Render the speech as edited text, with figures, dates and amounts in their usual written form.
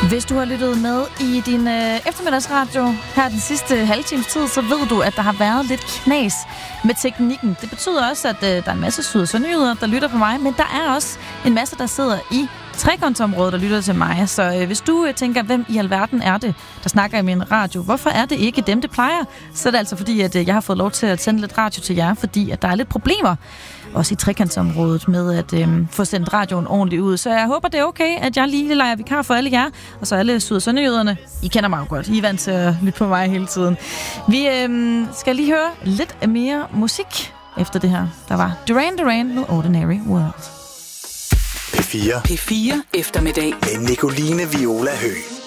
Hvis du har lyttet med i din eftermiddagsradio her den sidste halve times tid, så ved du, at der har været lidt knas med teknikken. Det betyder også, at der er en masse syd- og sønderjyder, der lytter på mig, men der er også en masse, der sidder i trekantsområdet, der lytter til mig. Så hvis du tænker, hvem i alverden er det, der snakker i min radio? Hvorfor er det ikke dem, det plejer? Så er det altså fordi, at jeg har fået lov til at sende lidt radio til jer, fordi at der er lidt problemer, også i trekantsområdet, med at få sendt radioen ordentligt ud. Så jeg håber, det er okay, at jeg lige leger vikar for alle jer, og så alle syd- og sønderjyderne. I kender mig jo godt. I er vant til at lytte på mig hele tiden. Vi skal lige høre lidt mere musik efter det her. Der var Duran Duran med Ordinary World. P4 eftermiddag med Nicoline Viola Høgh.